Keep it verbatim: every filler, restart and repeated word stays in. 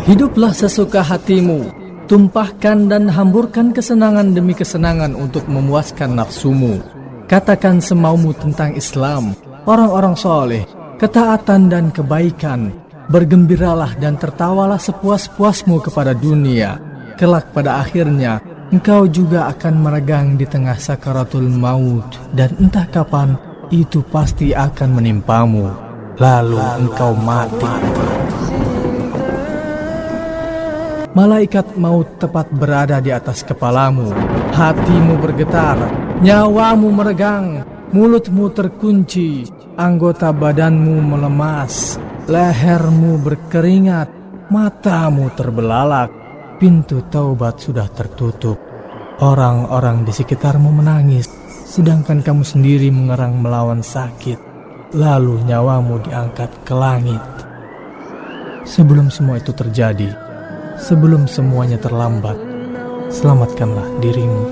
Hiduplah sesuka hatimu, tumpahkan dan hamburkan kesenangan demi kesenangan untuk memuaskan nafsumu. Katakan semaumu tentang Islam, orang-orang soleh, ketaatan dan kebaikan. Bergembiralah dan tertawalah sepuas-puasmu kepada dunia. Kelak pada akhirnya, engkau juga akan meregang di tengah sakaratul maut, dan entah kapan itu pasti akan menimpamu. Lalu engkau mati. Malaikat maut tepat berada di atas kepalamu. Hatimu bergetar, nyawamu meregang, mulutmu terkunci, anggota badanmu melemas, lehermu berkeringat, matamu terbelalak. Pintu taubat sudah tertutup. Orang-orang di sekitarmu menangis, sedangkan kamu sendiri mengerang melawan sakit. Lalu nyawamu diangkat ke langit. Sebelum semua itu terjadi, sebelum semuanya terlambat, selamatkanlah dirimu.